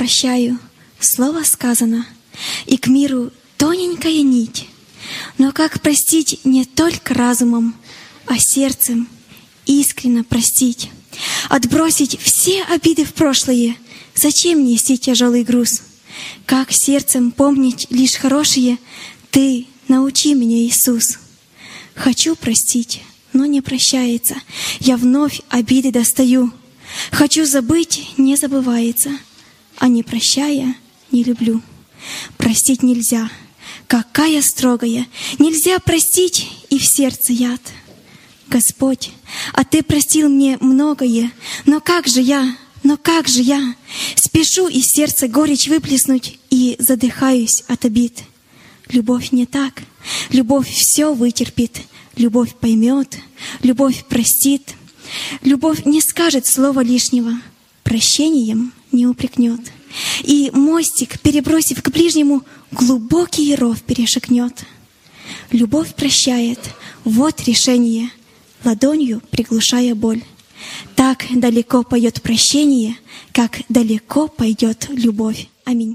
прощаю, слово сказано, и к миру тоненькая нить. Но как простить не только разумом, а сердцем, искренне простить? Отбросить все обиды в прошлое, зачем нести тяжелый груз? Как сердцем помнить лишь хорошее, Ты научи меня, Иисус. Хочу простить, но не прощается, я вновь обиды достаю. Хочу забыть, не забывается, а не прощая, не люблю. Простить нельзя, какая строгая, нельзя простить, и в сердце яд. Господь, а Ты простил мне многое, но как же я спешу из сердца горечь выплеснуть и задыхаюсь от обид. Любовь не так, любовь все вытерпит, любовь поймет, любовь простит. Любовь не скажет слова лишнего, прощением не упрекнет. И мостик, перебросив к ближнему, глубокий ров перешагнет. Любовь прощает, вот решение, ладонью приглушая боль. Так далеко поет прощение, как далеко пойдет любовь. Аминь.